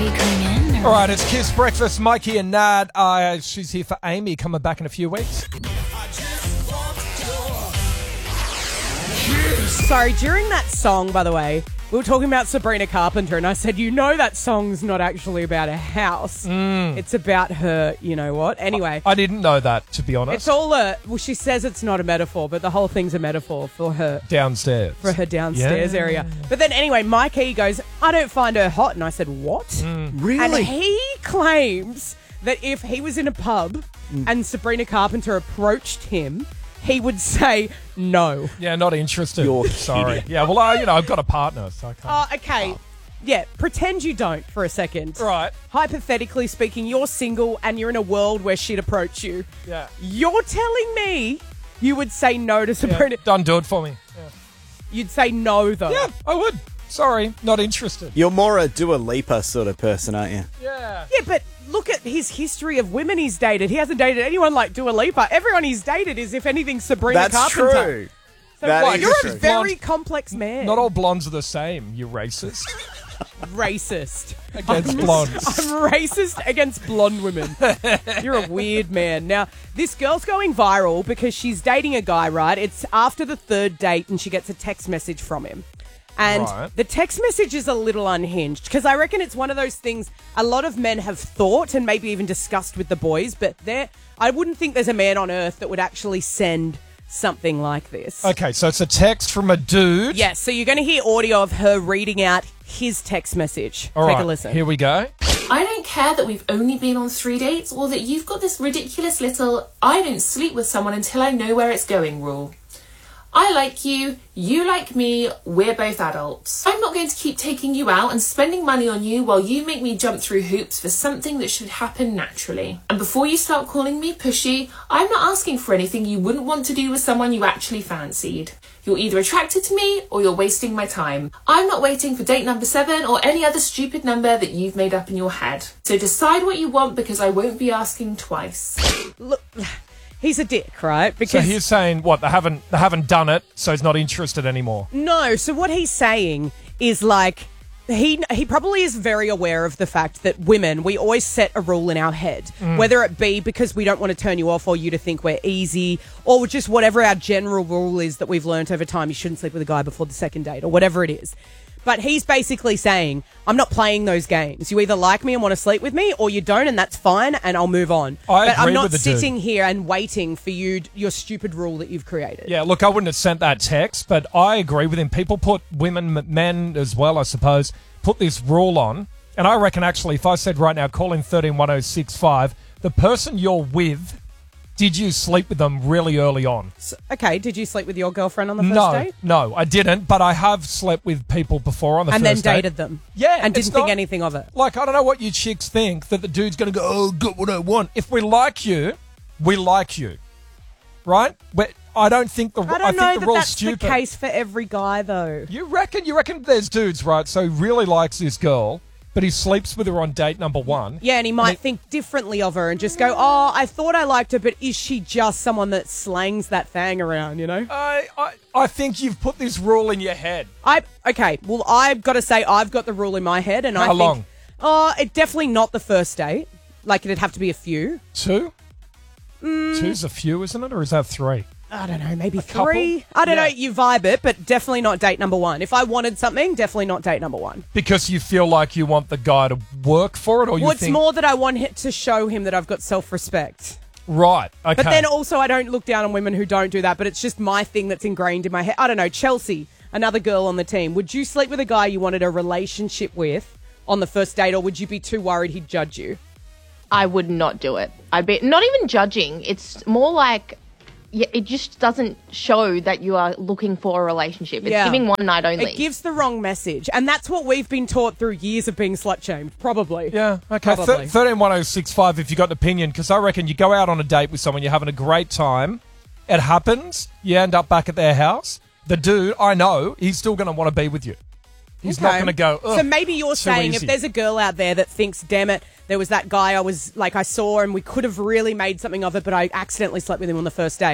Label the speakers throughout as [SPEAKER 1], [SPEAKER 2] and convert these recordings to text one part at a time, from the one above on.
[SPEAKER 1] you coming in?
[SPEAKER 2] All right, it's Kiss Breakfast. Mikey and Nad. She's here for Amy, coming back in a few weeks.
[SPEAKER 3] Sorry, during that song, by the way, we were talking about Sabrina Carpenter, and I said, you know that song's not actually about a house. It's about her, you know what? Anyway.
[SPEAKER 2] I didn't know that, to be honest.
[SPEAKER 3] It's all well, she says it's not a metaphor, but the whole thing's a metaphor for her.
[SPEAKER 2] Downstairs.
[SPEAKER 3] For her downstairs area. But then anyway, Mike E goes, I don't find her hot. And I said, what?
[SPEAKER 4] Really?
[SPEAKER 3] And he claims that if he was in a pub and Sabrina Carpenter approached him, he would say no.
[SPEAKER 2] Yeah, not interested.
[SPEAKER 4] You're
[SPEAKER 2] Sorry.
[SPEAKER 4] kidding.
[SPEAKER 2] Yeah, well, I've got a partner, so I can't.
[SPEAKER 3] Oh, okay. Yeah, pretend you don't for a second.
[SPEAKER 2] Right.
[SPEAKER 3] Hypothetically speaking, you're single and you're in a world where she'd approach you.
[SPEAKER 2] Yeah.
[SPEAKER 3] You're telling me you would say no to Sabrina.
[SPEAKER 2] Don't do it for me. Yeah.
[SPEAKER 3] You'd say no, though.
[SPEAKER 2] Yeah, I would. Sorry, not interested.
[SPEAKER 4] You're more a Dua Lipa sort of person, aren't you?
[SPEAKER 2] Yeah.
[SPEAKER 3] Yeah, but look at his history of women he's dated. He hasn't dated anyone like Dua Lipa. Everyone he's dated is, if anything, Sabrina
[SPEAKER 4] That's
[SPEAKER 3] Carpenter.
[SPEAKER 4] true.
[SPEAKER 3] So
[SPEAKER 4] That
[SPEAKER 3] what?
[SPEAKER 4] is
[SPEAKER 3] You're
[SPEAKER 4] true.
[SPEAKER 3] a very complex man.
[SPEAKER 2] Not all blondes are the same, you racist.
[SPEAKER 3] Racist.
[SPEAKER 2] Against blondes.
[SPEAKER 3] I'm racist against blonde women. You're a weird man. Now, this girl's going viral because she's dating a guy, right? It's after the third date and she gets a text message from him. And
[SPEAKER 2] Right.
[SPEAKER 3] the text message is a little unhinged because I reckon it's one of those things a lot of men have thought and maybe even discussed with the boys, but I wouldn't think there's a man on earth that would actually send something like this.
[SPEAKER 2] Okay, so it's a text from a dude.
[SPEAKER 3] Yes, so you're going to hear audio of her reading out his text message.
[SPEAKER 2] All
[SPEAKER 3] Take
[SPEAKER 2] right,
[SPEAKER 3] a listen.
[SPEAKER 2] here we go.
[SPEAKER 5] I don't care that we've only been on 3 dates or that you've got this ridiculous little I don't sleep with someone until I know where it's going rule. I like you, you like me, we're both adults. I'm not going to keep taking you out and spending money on you while you make me jump through hoops for something that should happen naturally. And before you start calling me pushy, I'm not asking for anything you wouldn't want to do with someone you actually fancied. You're either attracted to me or you're wasting my time. I'm not waiting for date number 7 or any other stupid number that you've made up in your head. So decide what you want because I won't be asking twice.
[SPEAKER 3] Look, he's a dick, right?
[SPEAKER 2] So
[SPEAKER 3] Because
[SPEAKER 2] he's saying, what, they haven't done it, so he's not interested anymore.
[SPEAKER 3] no, so what he's saying is like he probably is very aware of the fact that women, we always set a rule in our head, whether it be because we don't want to turn you off or you to think we're easy, or just whatever our general rule is that we've learnt over time. You shouldn't sleep with a guy before the second date or whatever it is. But he's basically saying, I'm not playing those games. You either like me and want to sleep with me or you don't, and that's fine, and I'll move on.
[SPEAKER 2] I
[SPEAKER 3] But I'm
[SPEAKER 2] agree
[SPEAKER 3] not
[SPEAKER 2] with the dude.
[SPEAKER 3] sitting here and waiting for your stupid rule that you've created.
[SPEAKER 2] Yeah, look, I wouldn't have sent that text, but I agree with him. People put men as well, I suppose, put this rule on. And I reckon, actually, if I said right now, call in 131065, the person you're with, did you sleep with them really early on?
[SPEAKER 3] Okay, did you sleep with your girlfriend on the first date?
[SPEAKER 2] No, I didn't, but I have slept with people before on the
[SPEAKER 3] And
[SPEAKER 2] first
[SPEAKER 3] then
[SPEAKER 2] date.
[SPEAKER 3] dated them.
[SPEAKER 2] Yeah,
[SPEAKER 3] And
[SPEAKER 2] it's
[SPEAKER 3] didn't think
[SPEAKER 2] not-
[SPEAKER 3] anything of it.
[SPEAKER 2] Like, I don't know what you chicks think, that the dude's going to go, oh, got what I want. If we like you, we like you. Right? But I don't think the
[SPEAKER 3] I don't know
[SPEAKER 2] think the
[SPEAKER 3] that
[SPEAKER 2] rule's
[SPEAKER 3] that's
[SPEAKER 2] stupid.
[SPEAKER 3] the case for every guy, though.
[SPEAKER 2] You reckon there's dudes, right? So he really likes this girl, but he sleeps with her on date number 1.
[SPEAKER 3] Yeah, and he might think differently of her and just go, oh, I thought I liked her, but is she just someone that slangs that fang around, you know?
[SPEAKER 2] I think you've put this rule in your head.
[SPEAKER 3] Okay, well, I've got to say I've got the rule in my head, and I
[SPEAKER 2] How
[SPEAKER 3] think...
[SPEAKER 2] long?
[SPEAKER 3] It definitely not the first date. Like, it'd have to be a few.
[SPEAKER 2] 2? 2's a few, isn't it? Or is that 3?
[SPEAKER 3] I don't know, maybe 3.
[SPEAKER 2] couple?
[SPEAKER 3] I don't know,
[SPEAKER 2] Yeah.
[SPEAKER 3] you vibe it, but definitely not date number 1. If I wanted something, definitely not date number 1.
[SPEAKER 2] Because you feel like you want the guy to work for it, or you
[SPEAKER 3] Well, it's
[SPEAKER 2] think...
[SPEAKER 3] more that I want to show him that I've got self-respect.
[SPEAKER 2] Right, okay.
[SPEAKER 3] But then also I don't look down on women who don't do that, but it's just my thing that's ingrained in my head. I don't know, Chelsea, another girl on the team, would you sleep with a guy you wanted a relationship with on the first date, or would you be too worried he'd judge you?
[SPEAKER 6] I would not do it. I'd be not even judging. It's more like it just doesn't show that you are looking for a relationship. It's giving one night only.
[SPEAKER 3] It gives the wrong message, and that's what we've been taught through years of being slut-shamed, probably.
[SPEAKER 2] Yeah, okay.
[SPEAKER 3] Probably.
[SPEAKER 2] 131065 if you got an opinion, because I reckon you go out on a date with someone, you're having a great time, it happens, you end up back at their house, the dude, I know, he's still going to want to be with you. He's not going to go, ugh,
[SPEAKER 3] So maybe you're
[SPEAKER 2] too
[SPEAKER 3] saying
[SPEAKER 2] easy.
[SPEAKER 3] if there's a girl out there that thinks, damn it, there was that guy I saw and we could have really made something of it, but I accidentally slept with him on the first date.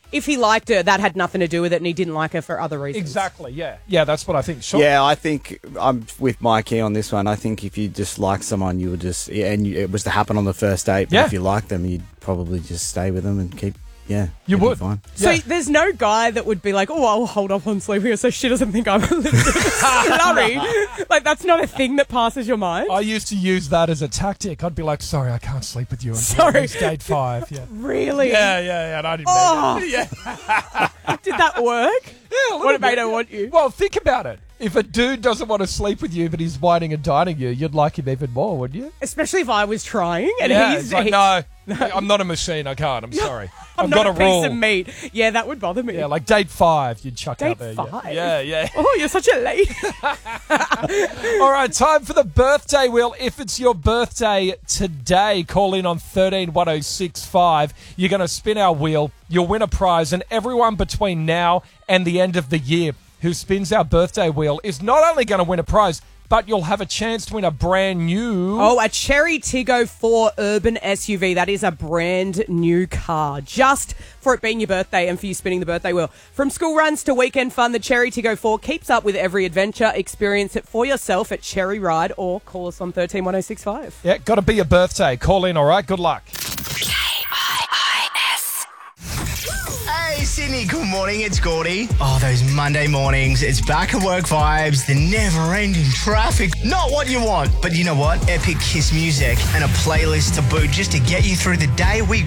[SPEAKER 3] if he liked her, that had nothing to do with it, and he didn't like her for other reasons.
[SPEAKER 2] Exactly, yeah. Yeah, that's what I think. Sure.
[SPEAKER 4] Yeah, I think I'm with Mikey on this one. I think if you just like someone, you would just, it was to happen on the first date. But
[SPEAKER 2] Yeah.
[SPEAKER 4] if you like them, you'd probably just stay with them and keep,
[SPEAKER 2] You
[SPEAKER 4] it'd be
[SPEAKER 2] would.
[SPEAKER 4] fine.
[SPEAKER 3] So
[SPEAKER 2] Yeah.
[SPEAKER 3] there's no guy that would be like, oh, I'll hold off on sleeping so she doesn't think I'm a little bit of a slurry. Like, that's not a thing that passes your mind.
[SPEAKER 2] I used to use that as a tactic. I'd be like, sorry, I can't sleep with you until
[SPEAKER 3] Sorry.
[SPEAKER 2] at least date 5. Yeah.
[SPEAKER 3] Really?
[SPEAKER 2] Yeah, and I didn't
[SPEAKER 3] Oh.
[SPEAKER 2] mean it. Yeah.
[SPEAKER 3] Did that work?
[SPEAKER 2] Yeah, a little
[SPEAKER 3] What it made
[SPEAKER 2] bit.
[SPEAKER 3] her want you?
[SPEAKER 2] Well, think about it. If a dude doesn't want to sleep with you, but he's whining and dining you, you'd like him even more, wouldn't you?
[SPEAKER 3] Especially if I was trying and
[SPEAKER 2] Yeah,
[SPEAKER 3] he's
[SPEAKER 2] it's like, no, I'm not a machine. I can't. I'm sorry.
[SPEAKER 3] I'm
[SPEAKER 2] I've
[SPEAKER 3] not
[SPEAKER 2] got
[SPEAKER 3] a
[SPEAKER 2] rule.
[SPEAKER 3] piece of meat. Yeah, that would bother me.
[SPEAKER 2] Yeah, like date 5, you'd chuck
[SPEAKER 3] Date
[SPEAKER 2] out there.
[SPEAKER 3] 5?
[SPEAKER 2] Yeah.
[SPEAKER 3] Oh, you're such a lady.
[SPEAKER 2] All right, time for the birthday wheel. If it's your birthday today, call in on 131065. You're going to spin our wheel. You'll win a prize, and everyone between now and the end of the year who spins our birthday wheel is not only going to win a prize, but you'll have a chance to win a brand new...
[SPEAKER 3] Oh, a Cherry Tiggo 4 Urban SUV. That is a brand new car, just for it being your birthday and for you spinning the birthday wheel. From school runs to weekend fun, the Cherry Tiggo 4 keeps up with every adventure. Experience it for yourself at Cherry Ride or call us on 131065.
[SPEAKER 2] Yeah, got to be your birthday. Call in, all right? Good luck.
[SPEAKER 1] Hey Sydney, good morning, it's Gordy. Oh, those Monday mornings, it's back at work vibes, the never-ending traffic. Not what you want, but you know what? Epic Kiss music and a playlist to boot just to get you through the day. We